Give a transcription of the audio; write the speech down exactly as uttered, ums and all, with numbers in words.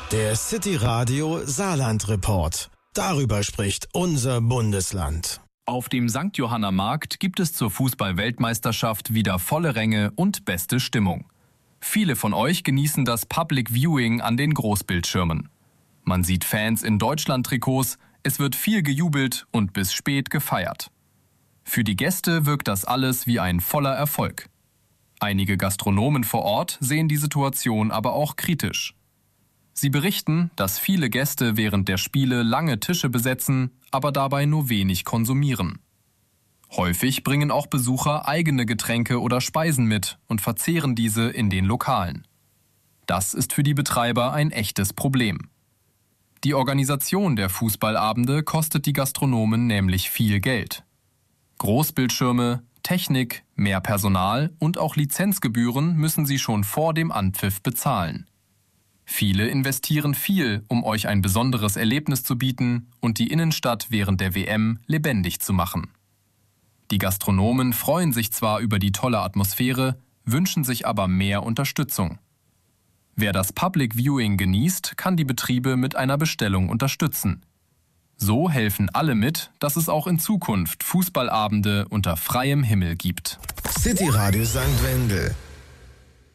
Der City Radio Saarland Report. Darüber spricht unser Bundesland. Auf dem Sankt Johanner Markt gibt es zur Fußball-Weltmeisterschaft wieder volle Ränge und beste Stimmung. Viele von euch genießen das Public Viewing an den Großbildschirmen. Man sieht Fans in Deutschland-Trikots, es wird viel gejubelt und bis spät gefeiert. Für die Gäste wirkt das alles wie ein voller Erfolg. Einige Gastronomen vor Ort sehen die Situation aber auch kritisch. Sie berichten, dass viele Gäste während der Spiele lange Tische besetzen, aber dabei nur wenig konsumieren. Häufig bringen auch Besucher eigene Getränke oder Speisen mit und verzehren diese in den Lokalen. Das ist für die Betreiber ein echtes Problem. Die Organisation der Fußballabende kostet die Gastronomen nämlich viel Geld. Großbildschirme, Technik, mehr Personal und auch Lizenzgebühren müssen sie schon vor dem Anpfiff bezahlen. Viele investieren viel, um euch ein besonderes Erlebnis zu bieten und die Innenstadt während der W M lebendig zu machen. Die Gastronomen freuen sich zwar über die tolle Atmosphäre, wünschen sich aber mehr Unterstützung. Wer das Public Viewing genießt, kann die Betriebe mit einer Bestellung unterstützen. So helfen alle mit, dass es auch in Zukunft Fußballabende unter freiem Himmel gibt. City Radio Sankt Wendel.